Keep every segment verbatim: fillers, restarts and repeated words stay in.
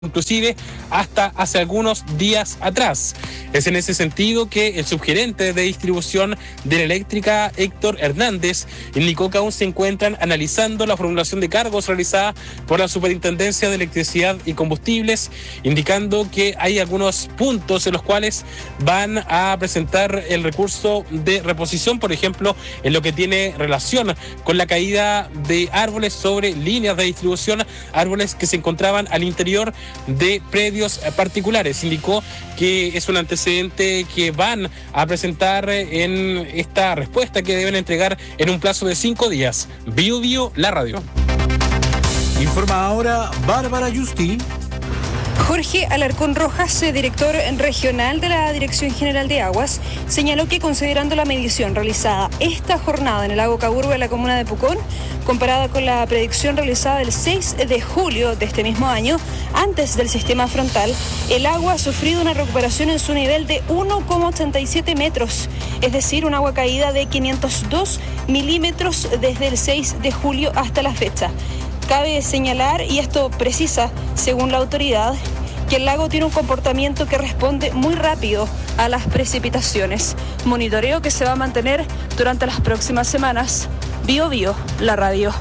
inclusive hasta hace algunos días atrás. Es en ese sentido que el subgerente de distribución de la eléctrica, Héctor Hernández, indicó que aún se encuentran analizando la formulación de cargos realizada por la Superintendencia de Electricidad y Combustibles, indicando que hay algunos puntos en los cuales van a presentar el recurso de reposición, por ejemplo, en lo que tiene relación con la caída de árboles sobre líneas de distribución, árboles que se encontraban al interior de predios particulares. Indicó que es un antecedente que van a presentar en esta respuesta que deben entregar en un plazo de cinco días. Bio Bio, la radio. Informa ahora Bárbara Justi. Jorge Alarcón Rojas, director regional de la Dirección General de Aguas, señaló que considerando la medición realizada esta jornada en el lago Caburgo de la comuna de Pucón, comparada con la predicción realizada el seis de julio de este mismo año, antes del sistema frontal, el agua ha sufrido una recuperación en su nivel de uno coma ochenta y siete metros, es decir, un agua caída de quinientos dos milímetros desde el seis de julio hasta la fecha. Cabe señalar, y esto precisa, según la autoridad, que el lago tiene un comportamiento que responde muy rápido a las precipitaciones. Monitoreo que se va a mantener durante las próximas semanas. Bio Bio, la radio.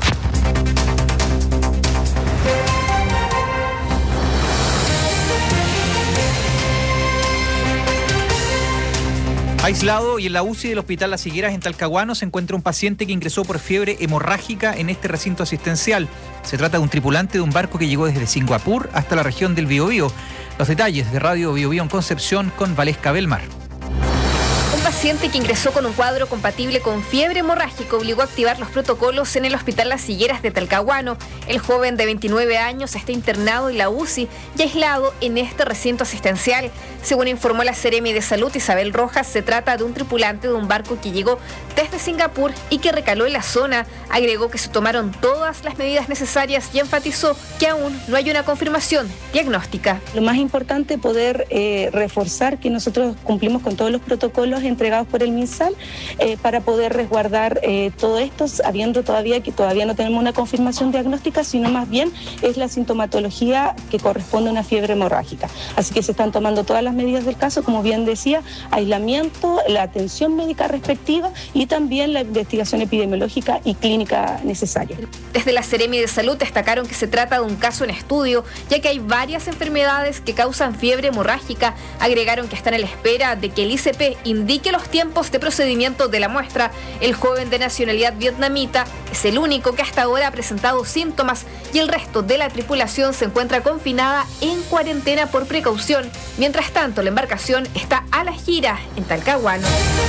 Aislado y en la U C I del Hospital Las Higueras en Talcahuano se encuentra un paciente que ingresó por fiebre hemorrágica en este recinto asistencial. Se trata de un tripulante de un barco que llegó desde Singapur hasta la región del Biobío. Los detalles de Radio Biobío en Concepción con Valesca Belmar. Un paciente que ingresó con un cuadro compatible con fiebre hemorrágica obligó a activar los protocolos en el Hospital Las Higueras de Talcahuano. El joven de veintinueve años está internado en la U C I y aislado en este recinto asistencial. Según informó la Seremi de Salud, Isabel Rojas, se trata de un tripulante de un barco que llegó desde Singapur y que recaló en la zona. Agregó que se tomaron todas las medidas necesarias y enfatizó que aún no hay una confirmación diagnóstica. Lo más importante es poder eh, reforzar que nosotros cumplimos con todos los protocolos entregados por el MinSal eh, para poder resguardar eh, todo esto, sabiendo todavía que todavía no tenemos una confirmación diagnóstica, sino más bien es la sintomatología que corresponde a una fiebre hemorrágica. Así que se están tomando todas las medidas del caso, como bien decía, aislamiento, la atención médica respectiva y también la investigación epidemiológica y clínica necesaria. Desde la Seremi de Salud destacaron que se trata de un caso en estudio, ya que hay varias enfermedades que causan fiebre hemorrágica. Agregaron que están a la espera de que el I C P indique los tiempos de procedimiento de la muestra. El joven de nacionalidad vietnamita es el único que hasta ahora ha presentado síntomas y el resto de la tripulación se encuentra confinada en cuarentena por precaución. Mientras tanto, la embarcación está a la gira en Talcahuano.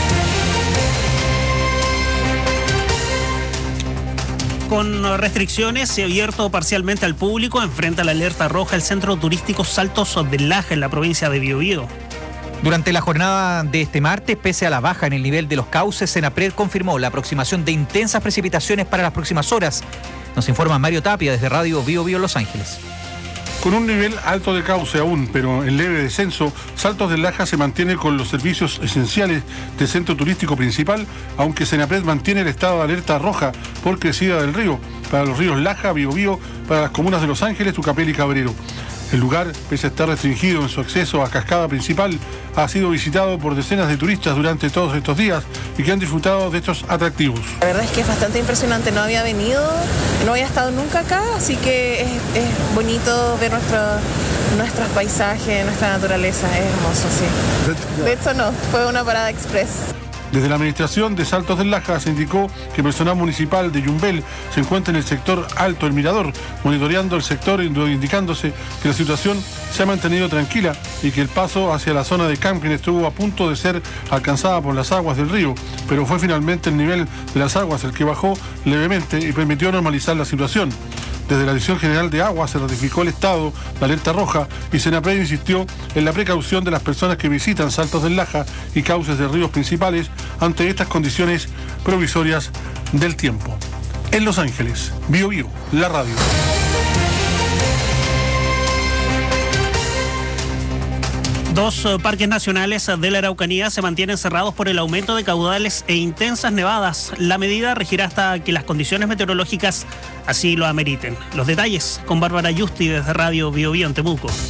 Con restricciones, se ha abierto parcialmente al público, enfrenta la alerta roja el centro turístico Saltos del Laja en la provincia de Biobío. Durante la jornada de este martes, pese a la baja en el nivel de los cauces, Senapred confirmó la aproximación de intensas precipitaciones para las próximas horas. Nos informa Mario Tapia desde Radio Bio Bio Los Ángeles. Con un nivel alto de cauce aún, pero en leve descenso, Saltos del Laja se mantiene con los servicios esenciales del centro turístico principal, aunque Senapred mantiene el estado de alerta roja por crecida del río, para los ríos Laja, Biobío, para las comunas de Los Ángeles, Tucapel y Cabrero. El lugar, pese a estar restringido en su acceso a Cascada Principal, ha sido visitado por decenas de turistas durante todos estos días y que han disfrutado de estos atractivos. La verdad es que es bastante impresionante, no había venido, no había estado nunca acá, así que es, es bonito ver nuestro, nuestros paisajes, nuestra naturaleza, es hermoso, sí. De hecho no, fue una parada express. Desde la administración de Saltos del Laja se indicó que personal municipal de Yumbel se encuentra en el sector Alto El Mirador, monitoreando el sector, indicándose que la situación se ha mantenido tranquila y que el paso hacia la zona de camping estuvo a punto de ser alcanzada por las aguas del río, pero fue finalmente el nivel de las aguas el que bajó levemente y permitió normalizar la situación. Desde la Dirección General de Agua se ratificó el estado de alerta roja y Senapred insistió en la precaución de las personas que visitan Saltos del Laja y cauces de ríos principales ante estas condiciones provisorias del tiempo. En Los Ángeles, Bio Bio, la radio. Dos uh, parques nacionales de la Araucanía se mantienen cerrados por el aumento de caudales e intensas nevadas. La medida regirá hasta que las condiciones meteorológicas así lo ameriten. Los detalles con Bárbara Yusti desde Radio Bio Bio en Temuco.